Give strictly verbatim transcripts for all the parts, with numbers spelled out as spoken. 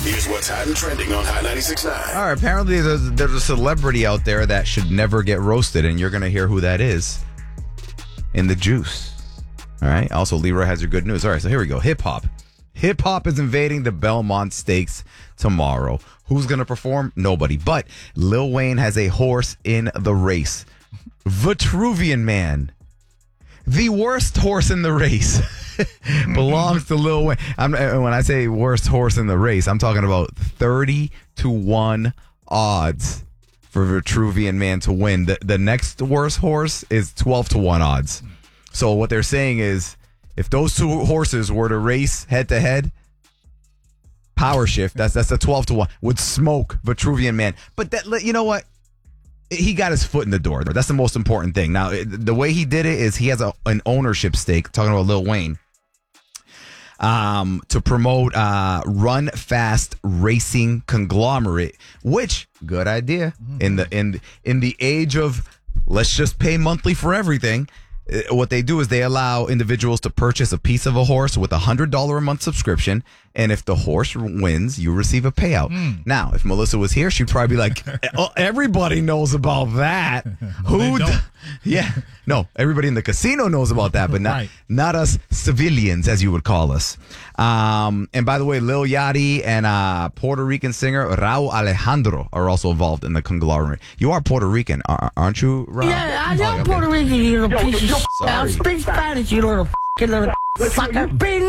Here's what's hot and trending on Hot ninety-six point nine. All right, apparently there's, there's a celebrity out there that should never get roasted, and you're going to hear who that is in the juice. All right. Also, Leroy has your good news. All right, so here we go. Hip hop. Hip hop is invading the Belmont Stakes tomorrow. Who's going to perform? Nobody. But Lil Wayne has a horse in the race. Vitruvian Man. The worst horse in the race belongs to Lil Wayne. I'm, when I say worst horse in the race, I'm talking about thirty to one odds for Vitruvian Man to win. The, the next worst horse is twelve to one odds. So what they're saying is, if those two horses were to race head to head, power shift, that's that's a twelve to one, would smoke Vitruvian Man. But that, you know what? He got his foot in the door. That's the most important thing. Now, the way he did it is he has a, an ownership stake, talking about Lil Wayne, um, to promote uh, Run Fast Racing Conglomerate, which, good idea. Mm-hmm. In the in in the age of let's just pay monthly for everything, what they do is they allow individuals to purchase a piece of a horse with a one hundred dollars a month subscription, and if the horse wins, you receive a payout. Mm. Now, if Melissa was here, she'd probably be like, oh, everybody knows about that. Who? D- yeah. No, everybody in the casino knows about that, but not, right. not us civilians, as you would call us. Um, and by the way, Lil Yachty and uh, Puerto Rican singer Raul Alejandro are also involved in the conglomerate. You are Puerto Rican, aren't you, Raul? Yeah, I am oh, okay. Puerto Rican, you little piece of shit. I speak Spanish, you little f***ing little sucker.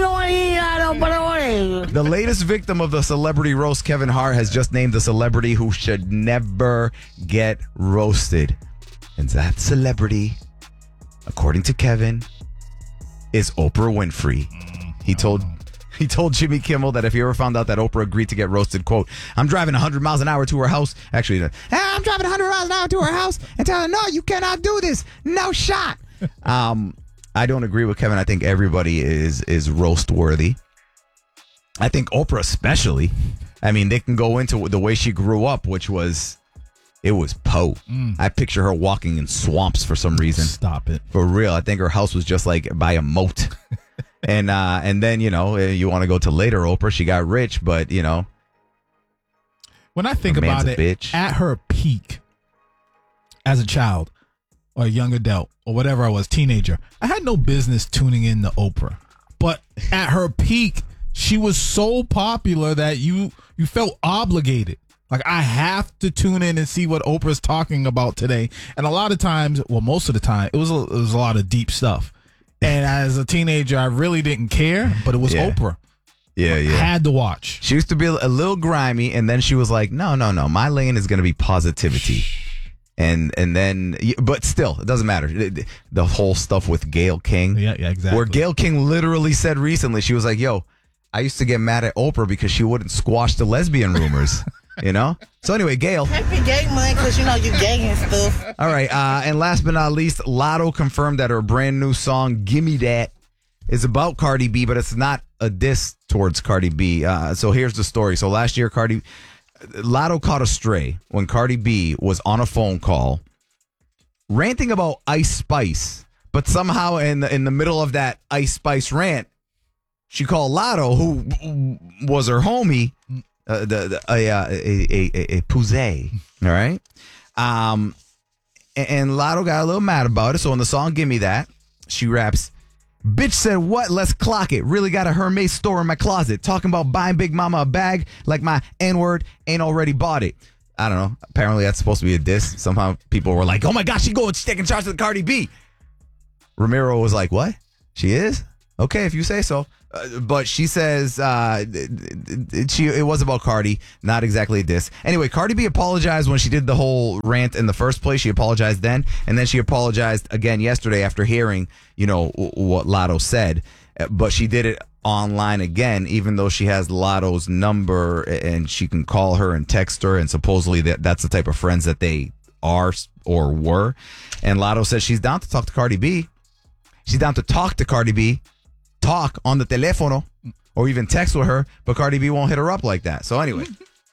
The latest victim of the celebrity roast, Kevin Hart, has just named the celebrity who should never get roasted. And that celebrity, according to Kevin, is Oprah Winfrey. He told he told Jimmy Kimmel that if he ever found out that Oprah agreed to get roasted, quote, I'm driving one hundred miles an hour to her house. Actually, hey, I'm driving one hundred miles an hour to her house and tell her, no, you cannot do this. No shot. Um, I don't agree with Kevin. I think everybody is is roast worthy. I think Oprah especially. I mean, they can go into the way she grew up, which was... It was Poe. Mm. I picture her walking in swamps for some reason. Stop it. For real. I think her house was just like by a moat. and uh, and then, you know, you want to go to later Oprah. She got rich, but, you know. When I think about it, bitch. At her peak as a child or a young adult or whatever I was, teenager, I had no business tuning in to Oprah. But at her peak, she was so popular that you you felt obligated. Like, I have to tune in and see what Oprah's talking about today. And a lot of times, well, most of the time, it was a, it was a lot of deep stuff. And as a teenager, I really didn't care, but it was yeah. Oprah. Yeah, yeah. I had to watch. She used to be a little grimy, and then she was like, no, no, no. My lane is going to be positivity. And and then, but still, it doesn't matter. The whole stuff with Gayle King. Yeah, yeah, exactly. Where Gayle King literally said recently, she was like, yo, I used to get mad at Oprah because she wouldn't squash the lesbian rumors. You know? So anyway, Gayle. Happy gay month because you know you gay and stuff. All right. Uh, and last but not least, Lotto confirmed that her brand new song, Gimme That, is about Cardi B, but it's not a diss towards Cardi B. Uh, so here's the story. So last year, Cardi Lotto caught a stray when Cardi B was on a phone call ranting about Ice Spice. But somehow in the, in the middle of that Ice Spice rant, she called Lotto, who was her homie, Uh, the, the a, a, a, a, a pouzé, all right? Um, and, and Lotto got a little mad about it. So in the song Gimme That, she raps, bitch said what? Let's clock it. Really got a Hermes store in my closet. Talking about buying Big Mama a bag like my N-word ain't already bought it. I don't know. Apparently that's supposed to be a diss. Somehow people were like, oh my gosh, she going, she's taking charge of the Cardi B. Ramiro was like, what? She is? Okay, if you say so. Uh, but she says uh, it, she it was about Cardi, not exactly a diss. Anyway, Cardi B apologized when she did the whole rant in the first place. She apologized then, and then she apologized again yesterday after hearing, you know, what Lotto said. But she did it online again, even though she has Lotto's number and she can call her and text her, and supposedly that that's the type of friends that they are or were. And Lotto says she's down to talk to Cardi B. She's down to talk to Cardi B. Talk on the teléfono or even text with her, but Cardi B won't hit her up like that. So anyway,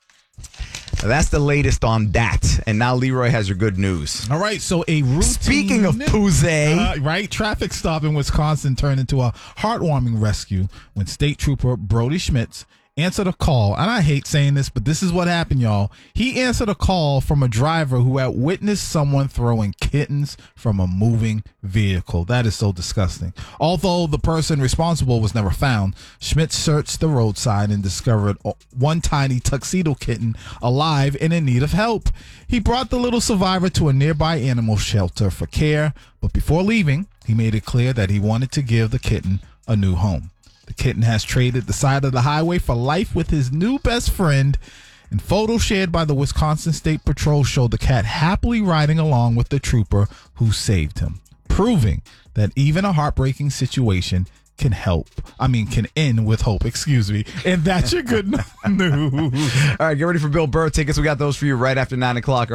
that's the latest on that. And now Leroy has your good news. All right, so a routine... Speaking of pouzé... Uh, right, traffic stop in Wisconsin turned into a heartwarming rescue when State Trooper Brody Schmitz answered a call, and I hate saying this, but this is what happened, y'all. He answered a call from a driver who had witnessed someone throwing kittens from a moving vehicle. That is so disgusting. Although the person responsible was never found, Schmidt searched the roadside and discovered one tiny tuxedo kitten alive and in need of help. He brought the little survivor to a nearby animal shelter for care, but before leaving, he made it clear that he wanted to give the kitten a new home. The kitten has traded the side of the highway for life with his new best friend, and photos shared by the Wisconsin State Patrol show the cat happily riding along with the trooper who saved him, proving that even a heartbreaking situation can help. I mean, can end with hope, excuse me. And that's your good news. All right, get ready for Bill Burr tickets. We got those for you right after nine o'clock.